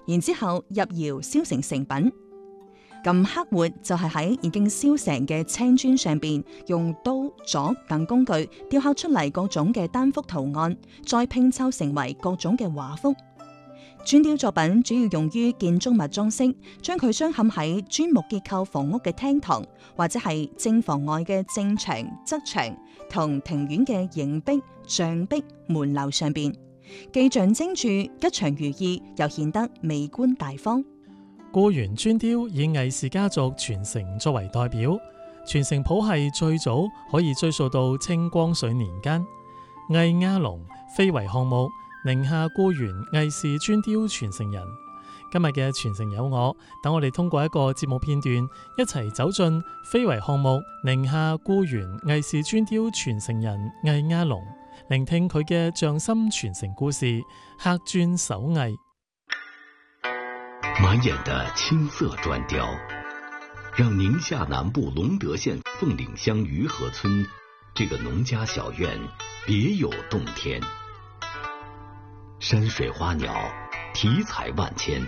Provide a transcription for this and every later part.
然之後入窯燒成成品。咁刻活就係喺已經燒成嘅青磚上邊，用刀、鑿等工具雕刻出嚟各種嘅單幅圖案，再拼湊成為各種嘅畫幅。磚雕作品主要用於建築物裝飾，將佢鑲嵌喺磚木結構房屋嘅廳堂，或者係正房外嘅正牆、側牆同庭院嘅影壁、障壁、門樓上邊，既象徵住吉祥如意，又顯得美觀大方。 固原磚雕以魏氏家族傳承作為代表，傳承譜系最早可以追溯到清光緒年間。魏亞龍非遺項目寧夏固原魏氏磚雕傳承人。今日嘅傳承有我，等我哋通過一個節目片段，一齊走進非遺項目寧夏固原魏氏磚雕傳承人魏亞龍，聆聽佢嘅匠心傳承故事，刻磚手藝。 满眼的青色砖雕，让宁夏南部隆德县凤岭乡余河村这个农家小院别有洞天。山水花鸟，题材万千。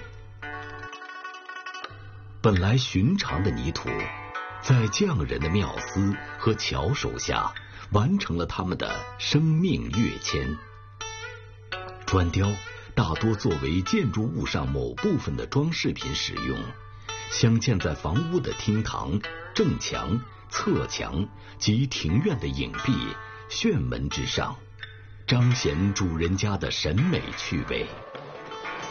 本来寻常的泥土，在匠人的妙思和巧手下，完成了他们的生命跃迁。砖雕大多作为建筑物上某部分的装饰品使用，镶嵌在房屋的厅堂、正墙、侧墙及庭院的影壁、炫门之上，彰显主人家的审美趣味。